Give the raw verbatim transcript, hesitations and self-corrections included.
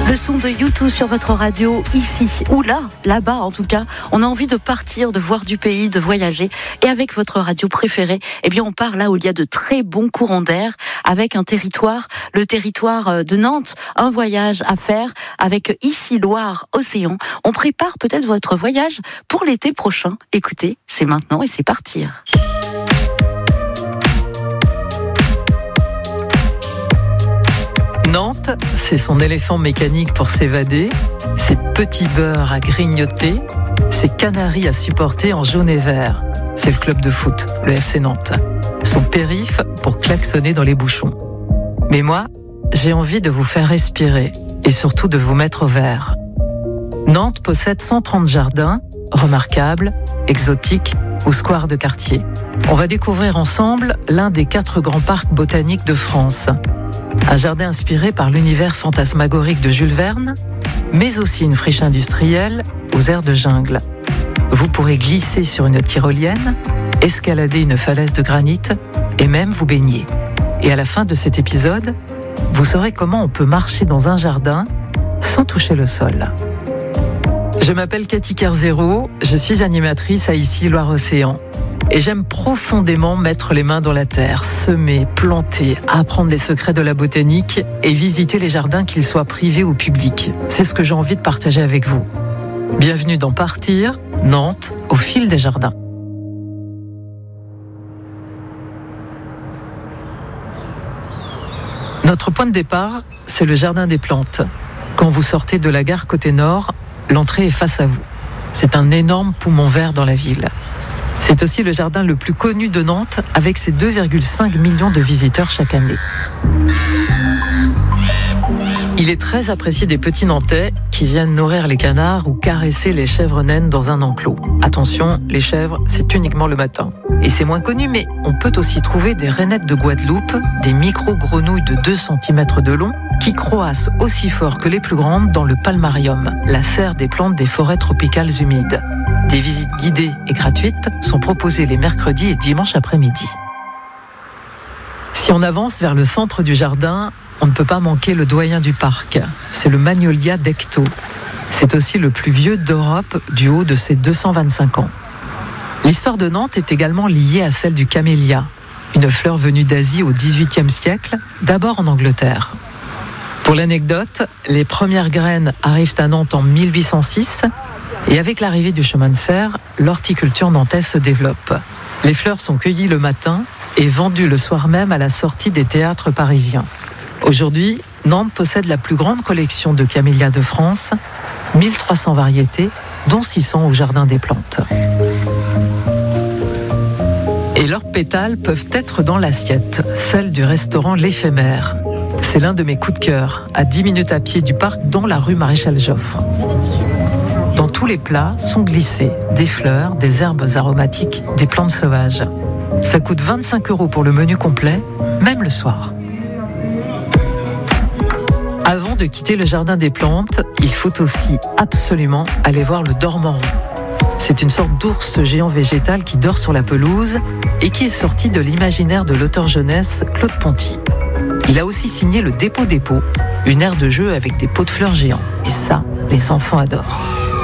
Le son de U deux sur votre radio, ici ou là, là-bas en tout cas. On a envie de partir, de voir du pays, de voyager. Et avec votre radio préférée, eh bien on part là où il y a de très bons courants d'air, avec un territoire, le territoire de Nantes, un voyage à faire avec ici Loire Océan. On prépare peut-être votre voyage pour l'été prochain. Écoutez, c'est maintenant et c'est partir. Nantes, c'est son éléphant mécanique pour s'évader, ses petits beurres à grignoter, ses canaris à supporter en jaune et vert. C'est le club de foot, le F C Nantes. Son périph' pour klaxonner dans les bouchons. Mais moi, j'ai envie de vous faire respirer et surtout de vous mettre au vert. Nantes possède cent trente jardins, remarquables, exotiques ou squares de quartier. On va découvrir ensemble l'un des quatre grands parcs botaniques de France. Un jardin inspiré par l'univers fantasmagorique de Jules Verne, mais aussi une friche industrielle aux airs de jungle. Vous pourrez glisser sur une tyrolienne, escalader une falaise de granit et même vous baigner. Et à la fin de cet épisode, vous saurez comment on peut marcher dans un jardin sans toucher le sol. Je m'appelle Cathy Kerzero, je suis animatrice à Ici Loire Océan. Et j'aime profondément mettre les mains dans la terre, semer, planter, apprendre les secrets de la botanique et visiter les jardins, qu'ils soient privés ou publics. C'est ce que j'ai envie de partager avec vous. Bienvenue dans Partir, Nantes, au fil des jardins. Notre point de départ, c'est le jardin des plantes. Quand vous sortez de la gare côté nord, l'entrée est face à vous. C'est un énorme poumon vert dans la ville. C'est aussi le jardin le plus connu de Nantes, avec ses deux virgule cinq millions de visiteurs chaque année. Il est très apprécié des petits Nantais qui viennent nourrir les canards ou caresser les chèvres naines dans un enclos. Attention, les chèvres, c'est uniquement le matin. Et c'est moins connu, mais on peut aussi trouver des rainettes de Guadeloupe, des micro-grenouilles de deux centimètres de long, qui croassent aussi fort que les plus grandes dans le palmarium, la serre des plantes des forêts tropicales humides. Des visites guidées et gratuites sont proposées les mercredis et dimanches après-midi. Si on avance vers le centre du jardin, on ne peut pas manquer le doyen du parc. C'est le Magnolia d'Ectot. C'est aussi le plus vieux d'Europe du haut de ses deux cent vingt-cinq ans. L'histoire de Nantes est également liée à celle du camélia, une fleur venue d'Asie au dix-huitième siècle, d'abord en Angleterre. Pour l'anecdote, les premières graines arrivent à Nantes en mille huit cent six et avec l'arrivée du chemin de fer, l'horticulture nantaise se développe. Les fleurs sont cueillies le matin et vendues le soir même à la sortie des théâtres parisiens. Aujourd'hui, Nantes possède la plus grande collection de camélias de France, mille trois cents variétés, dont six cents au Jardin des Plantes. Et leurs pétales peuvent être dans l'assiette, celle du restaurant L'Éphémère. C'est l'un de mes coups de cœur, à dix minutes à pied du parc, dont la rue Maréchal Joffre. Dans tous les plats sont glissés des fleurs, des herbes aromatiques, des plantes sauvages. Ça coûte vingt-cinq euros pour le menu complet, même le soir. Avant de quitter le jardin des plantes, il faut aussi absolument aller voir le dormeron. C'est une sorte d'ours géant végétal qui dort sur la pelouse et qui est sorti de l'imaginaire de l'auteur jeunesse Claude Ponty. Il a aussi signé le Dépôt Dépôt, une aire de jeu avec des pots de fleurs géants. Et ça, les enfants adorent.